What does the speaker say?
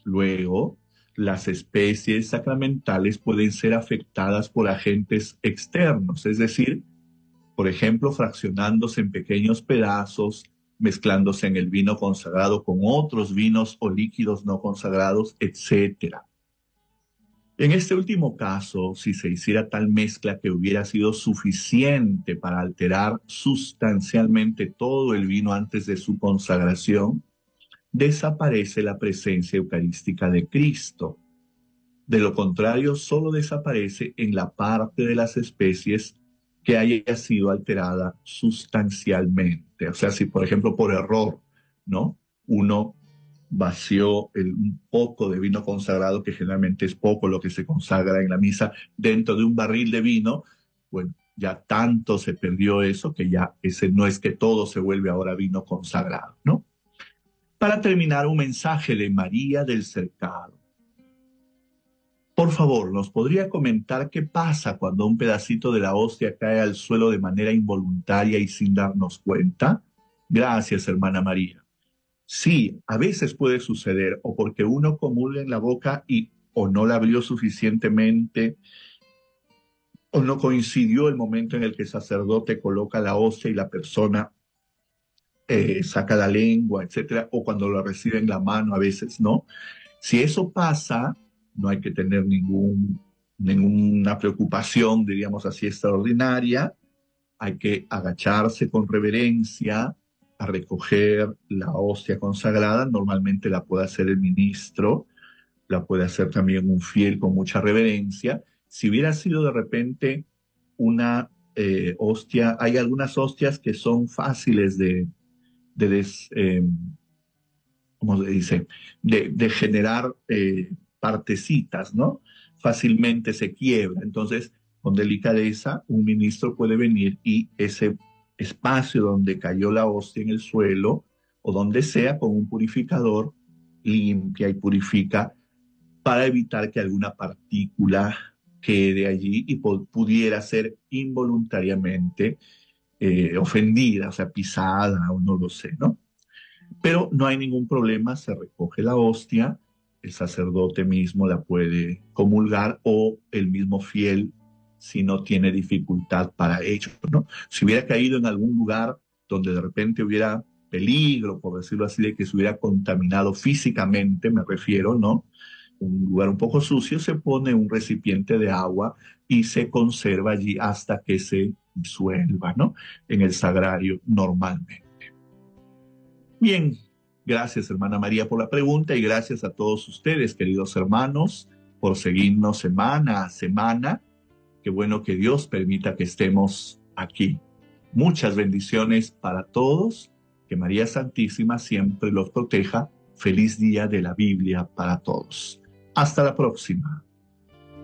Luego, las especies sacramentales pueden ser afectadas por agentes externos, es decir, por ejemplo, fraccionándose en pequeños pedazos, mezclándose en el vino consagrado con otros vinos o líquidos no consagrados, etcétera. En este último caso, si se hiciera tal mezcla que hubiera sido suficiente para alterar sustancialmente todo el vino antes de su consagración, desaparece la presencia eucarística de Cristo. De lo contrario, solo desaparece en la parte de las especies que haya sido alterada sustancialmente. O sea, si por ejemplo por error, ¿no? Uno vació un poco de vino consagrado, que generalmente es poco lo que se consagra en la misa, dentro de un barril de vino, bueno, ya tanto se perdió eso que ya ese no es que todo se vuelve ahora vino consagrado, ¿no? Para terminar, un mensaje de María del Cercado. Por favor, ¿nos podría comentar qué pasa cuando un pedacito de la hostia cae al suelo de manera involuntaria y sin darnos cuenta? Gracias, hermana María. Sí, a veces puede suceder, o porque uno comulga en la boca y o no la abrió suficientemente, o no coincidió el momento en el que el sacerdote coloca la hostia y la persona saca la lengua, etcétera, o cuando lo recibe en la mano, a veces no. Si eso pasa, no hay que tener ninguna preocupación, diríamos así, extraordinaria. Hay que agacharse con reverencia a recoger la hostia consagrada. Normalmente la puede hacer el ministro, la puede hacer también un fiel con mucha reverencia. Si hubiera sido de repente una hostia, hay algunas hostias que son fáciles de ¿cómo se dice? De generar partecitas, ¿no? Fácilmente se quiebra. Entonces, con delicadeza, un ministro puede venir y ese espacio donde cayó la hostia en el suelo o donde sea, con un purificador, limpia y purifica para evitar que alguna partícula quede allí y pudiera ser involuntariamente ofendida, o sea, pisada o no lo sé, ¿no? Pero no hay ningún problema, se recoge la hostia, el sacerdote mismo la puede comulgar o el mismo fiel si no tiene dificultad para ello, ¿no? Si hubiera caído en algún lugar donde de repente hubiera peligro, por decirlo así, de que se hubiera contaminado físicamente, me refiero, ¿no? Un lugar un poco sucio, se pone un recipiente de agua y se conserva allí hasta que se disuelva, ¿no? En el sagrario normalmente. Bien, gracias hermana María por la pregunta y gracias a todos ustedes, queridos hermanos, por seguirnos semana a semana. Qué bueno que Dios permita que estemos aquí. Muchas bendiciones para todos. Que María Santísima siempre los proteja. Feliz día de la Biblia para todos. Hasta la próxima.